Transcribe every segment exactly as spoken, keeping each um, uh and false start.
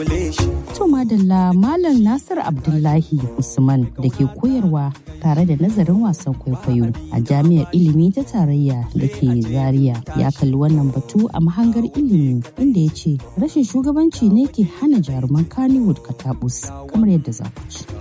To madalla Malam Nasir Abdullahi Usman da ke koyarwa tare da nazarin wasan kwaikwayo a jami'ar ilimi ta tarayya da ke Zaria ya kalli wannan batu a mahangar ilimi inda ya ce rashin shugabanci ne ke hana jaruman Kannywood katabus kamar yadda za ku ci.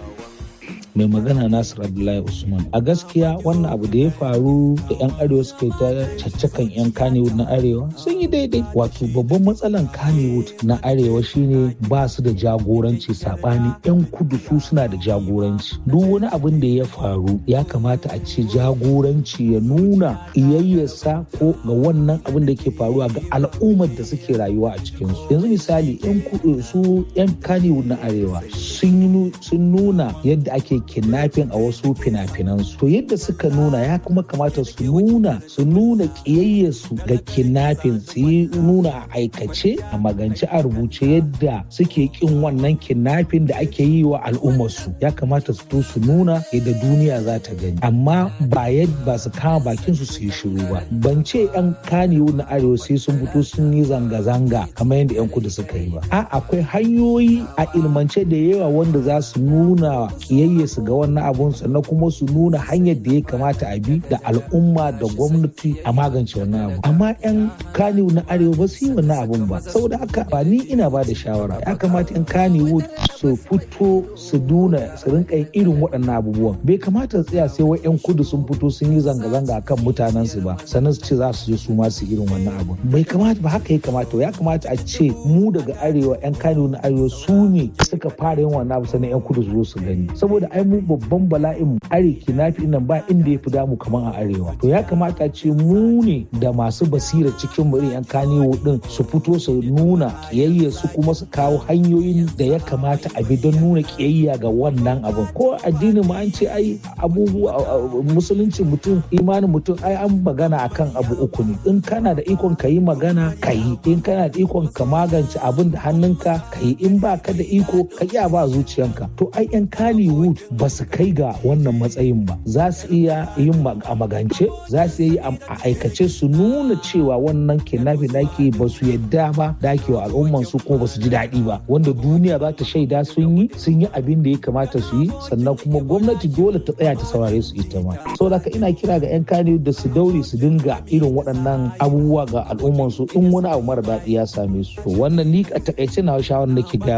Mai magana Nasir Abdullahi Usman. A gaskiya wannan abu da ya faru da 'yan arewa suka yi ta caccakan 'yan Kannywood na arewa sun yi daidai. Wato babban matsalan Kannywood na arewa shine ba su da jagoranci saɓani 'yan kudu su suna da jagoranci. Duk wani abin da ya faru ya kamata a ce jagoranci ya nuna iyayyarsa ko ga wannan abin da ke faruwa ga al'ummar da suke rayuwa a cikinsu. Yanzu misali 'yan kudu su 'yan Kannywood na arewa sun nuna yadda ake kidnapping a wasu fina-finansu. To yadda suka nuna ya kuma kamata su nuna su nuna kiyayyarsu ga kidnapping, su yi nuna a aikace a magance a rubuce yadda suke kin wannan kidnapping da ake yi wa al'ummarsu. Ya kamata su to su nuna yadda duniya za ta gani. Amma ba yadda ba su kama bakin su su yi shiru ba. Ban ce 'yan Kannywood na arewa sai sun fito sun yi zanga-zanga kamar yadda 'yan kudu suka yi ba. A akwai hanyoyi a ilmance da yawa wanda za su nuna kiyayya su ga wannan abun sannan kuma su nuna hanyar da ya kamata a bi da al'umma da gwamnati a magance wannan abu. Amma 'yan Kannywood na arewa ba su yi wannan abun ba. Saboda haka ba ni ina ba da shawara. Ya kamata 'yan Kannywood su fito su nuna su rinka yin irin waɗannan abubuwan. Bai kamata su tsaya sai wai 'yan kudu sun fito sun yi zanga-zanga akan mutanen su ba sannan su ce za su je su ma su irin wannan abun. Bai kamata ba haka ya kamata. Ya kamata a ce mu daga arewa 'yan Kannywood na arewa su ne suka fara yin wannan abu sannan 'yan kudu su zo su gani. Saboda ai mu babban bala'in are kinafi nan ba inda ya fi damu kamar a arewa. To ya kamata ce mu ne da masu basira cikin mu yan Kannywood din su fito su nuna kiyayya su kuma su kawo hanyoyin da ya kamata a bi don nuna kiyayya ga wannan abin. Ko addinin mu an ce ai abubuwa musulunci mutum imanin mutum ai an magana akan abu uku ne. In kana da ikon ka yi magana ka yi, in kana da ikon ka magance abin da hannunka ka yi, in ba ka da iko ka iya ba zuciyanka. To ai yan Kannywood ba su kai ga wannan matsayin ba. Za su iya yin a magance, za su yi a aikace su nuna cewa wannan kidnapping da ake ba su yadda ba da ake wa al'umman su kuma ba su ji daɗi ba. Wanda duniya za ta shaida sun yi sun yi abin da ya kamata su yi sannan kuma gwamnati dole ta tsaya ta saurare su ita ma. Saboda haka ina kira ga 'yan Kannywood da su daure su dinga irin waɗannan abubuwa ga al'umman su in wani abu mara daɗi ya same su. To wannan ni a takaice na shawarar nake ga